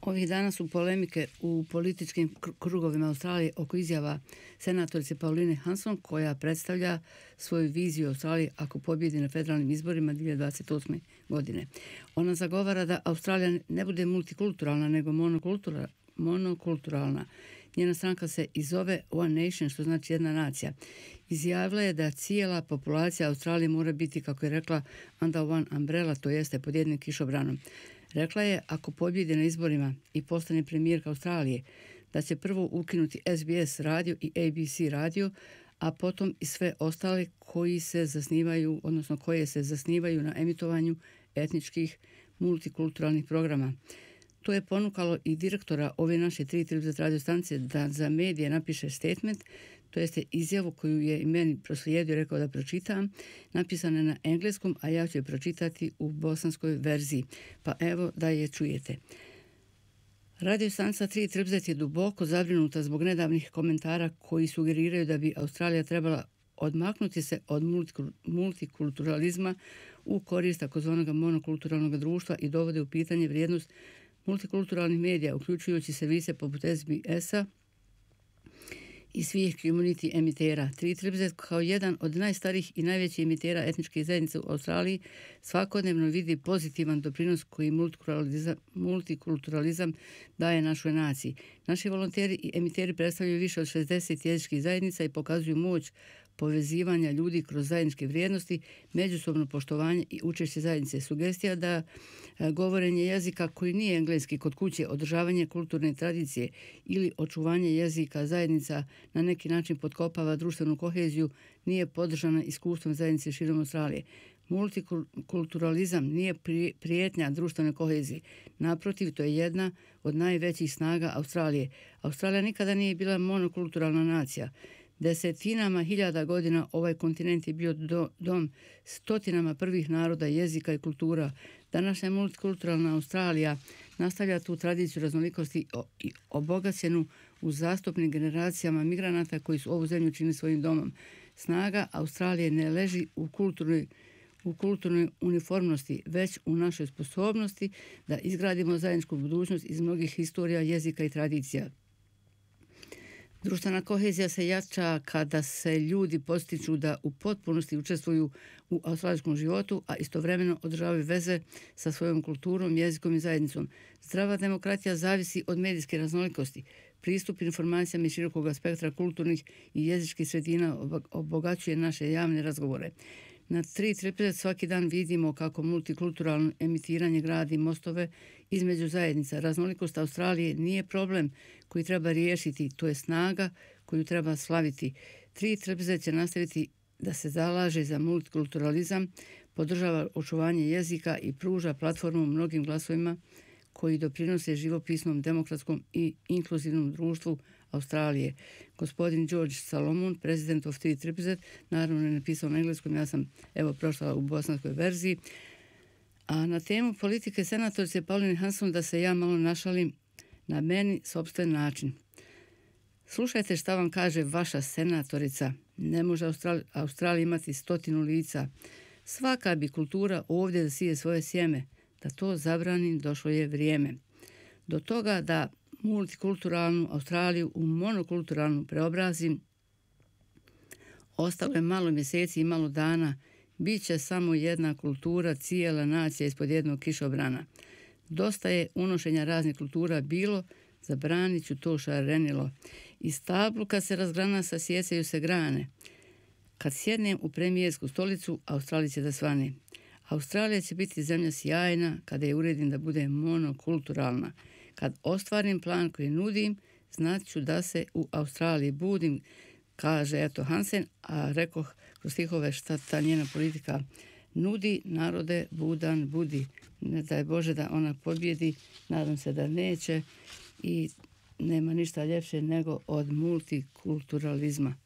Ovih dana su polemike u političkim krugovima Australije oko izjava senatorice Pauline Hanson, koja predstavlja svoju viziju Australije ako pobjedi na federalnim izborima 2028. godine. Ona zagovara da Australija ne bude multikulturalna, nego monokulturalna. Njena stranka se i zove One Nation, što znači jedna nacija. Izjavila je da cijela populacija Australije mora biti, kako je rekla, under one umbrella, to jeste pod jednim kišobranom. Rekla je, ako pobjedi na izborima i postane premijerka Australije, da će prvo ukinuti SBS radio i ABC radio, a potom i sve ostale koje se zasnivaju na emitovanju etničkih multikulturalnih programa. To je ponukalo i direktora ove naše 3 televizijske radio stanice da za medije napiše statement, to jeste izjavu koju je i meni proslijedio, rekao da pročitam, napisana na engleskom, a ja ću je pročitati u bosanskoj verziji. Pa evo da je čujete. Radio stanica 3 televizije je duboko zabrinuta zbog nedavnih komentara koji sugeriraju da bi Australija trebala odmaknuti se od multikulturalizma u korist takozvanog monokulturalnog društva i dovode u pitanje vrijednost multikulturalnih medija, uključujući servise poput SBS-a i svih community emitera. 3 televizije kao jedan od najstarijih i najvećih emitera etničkih zajednica u Australiji svakodnevno vidi pozitivan doprinos koji multikulturalizam daje našoj naciji. Naši volonteri i emiteri predstavljaju više od 60 jezičkih zajednica i pokazuju moć povezivanja ljudi kroz zajedničke vrijednosti, međusobno poštovanje i učešće zajednice. Sugestija da govorenje jezika koji nije engleski kod kuće, održavanje kulturne tradicije ili očuvanje jezika zajednica na neki način potkopava društvenu koheziju nije podržana iskustvom zajednice širom Australije. Multikulturalizam nije prijetnja društvene kohezije. Naprotiv, to je jedna od najvećih snaga Australije. Australija nikada nije bila monokulturalna nacija. Desetinama hiljada godina ovaj kontinent je bio dom stotinama prvih naroda, jezika i kultura. Današnja multikulturalna Australija nastavlja tu tradiciju raznolikosti i obogaćenu uzastopnim generacijama migranata koji su ovu zemlju činili svojim domom. Snaga Australije ne leži u kulturnoj uniformnosti, već u našoj sposobnosti da izgradimo zajedničku budućnost iz mnogih historija, jezika i tradicija. Društvena kohezija se jača kada se ljudi postiču da u potpunosti učestvuju u australijskom životu, a istovremeno održavaju veze sa svojom kulturom, jezikom i zajednicom. Zdrava demokratija zavisi od medijske raznolikosti. Pristup informacijama i širokog spektra kulturnih i jezičkih sredina obogaćuje naše javne razgovore. Na 3 televizije svaki dan vidimo kako multikulturalno emitiranje gradi mostove između zajednica. Raznolikost Australije nije problem koji treba riješiti, to je snaga koju treba slaviti. 3 televizije će nastaviti da se zalaže za multikulturalizam, podržava očuvanje jezika i pruža platformu mnogim glasovima koji doprinose živopisnom, demokratskom i inkluzivnom društvu Australije. Gospodin George Salomon, president of 3 televizije, naravno je napisao na engleskom, ja sam prošla u bosanskoj verziji. A na temu politike senatorice Pauline Hanson da se ja malo našalim na meni sopstven način. Slušajte šta vam kaže vaša senatorica. Ne može Australija imati 100 lica. Svaka bi kultura ovdje da sije svoje sjeme. Da to zabranim, došlo je vrijeme. Do toga da multikulturalnu Australiju u monokulturalnu preobrazim ostalo je malo mjeseci i malo dana. Biće samo jedna kultura, cijela nacija ispod jednog kišobrana. Dosta je unošenja raznih kultura bilo, zabranit ću to šarenilo. Iz stablu kad se razgrana sasjecaju se grane. Kad sjednem u premijersku stolicu, Australija će da svane. Australija će biti zemlja sjajna kada je uredim da bude monokulturalna. Kad ostvarim plan koji nudim, znat ću da se u Australiji budim, kaže Hansen, a rekoh kroz stihove šta ta njena politika nudi. Narode, budan budi. Ne daj Bože da ona pobjedi, nadam se da neće i nema ništa ljepše nego od multikulturalizma.